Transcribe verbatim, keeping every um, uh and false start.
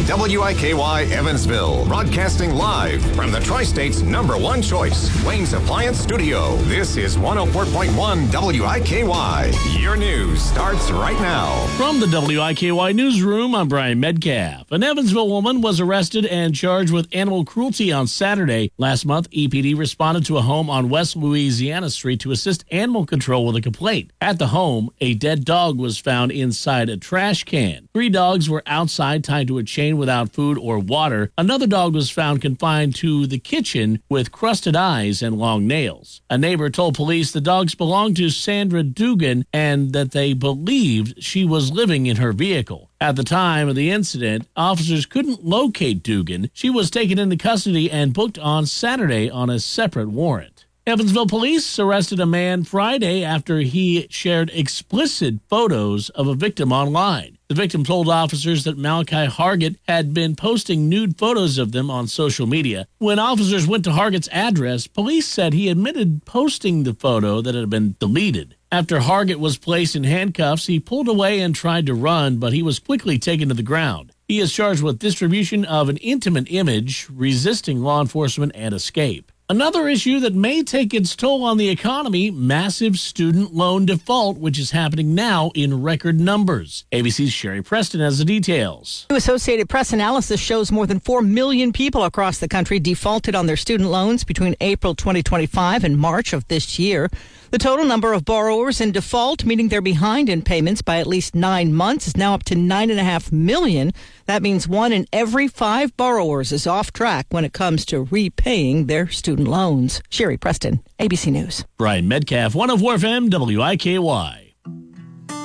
W I K Y Evansville, broadcasting live from the Tri-State's number one choice, Wayne's Appliance Studio. This is one oh four point one W I K Y. Your news starts right now. From the W I K Y newsroom, I'm Brian Medcalf. An Evansville woman was arrested and charged with animal cruelty on Saturday. Last month, E P D responded to a home on West Louisiana Street to assist animal control with a complaint. At the home, a dead dog was found inside a trash can. Three dogs were outside tied to a chain without food or water. Another dog was found confined to the kitchen with crusted eyes and long nails. A neighbor told police the dogs belonged to Sandra Dugan and that they believed she was living in her vehicle. At the time of the incident, officers couldn't locate Dugan. She was taken into custody and booked on Saturday on a separate warrant. Evansville police arrested a man Friday after he shared explicit photos of a victim online. The victim told officers that Malachi Hargett had been posting nude photos of them on social media. When officers went to Hargett's address, police said he admitted posting the photo that had been deleted. After Hargett was placed in handcuffs, he pulled away and tried to run, but he was quickly taken to the ground. He is charged with distribution of an intimate image, resisting law enforcement, and escape. Another issue that may take its toll on the economy, massive student loan default, which is happening now in record numbers. A B C's Sherry Preston has the details. New Associated Press analysis shows more than four million people across the country defaulted on their student loans between April twenty twenty-five and March of this year. The total number of borrowers in default, meaning they're behind in payments by at least nine months, is now up to nine point five million. That means one in every five borrowers is off track when it comes to repaying their student loans. Sherry Preston, A B C News. Brian Medcalf, one oh four F M, W I K Y.